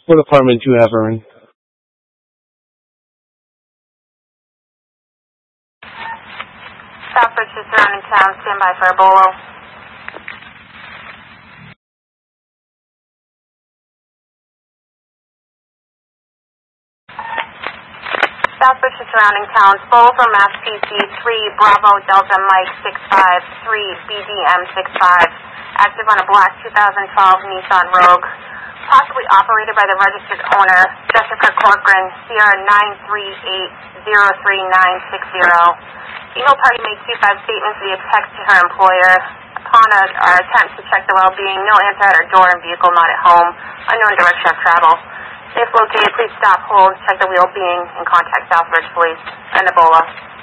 What department do you have her in? Southbridge to surrounding town. Stand by for a bolo. Southbridge to surrounding towns. Bolo from Mass PC 3 Bravo Delta Mike 653 BDM 65. Active on a black 2012 Nissan Rogue. Possibly operated by the registered owner, Jessica Corcoran, Sierra 938033960. Eagle Party made 25 statements via text to her employer. Upon our attempt to check the well-being, no answer at her door and vehicle not at home. Unknown direction of travel. If located, please stop, hold, check the well-being, and contact Southbridge Police. And Ebola.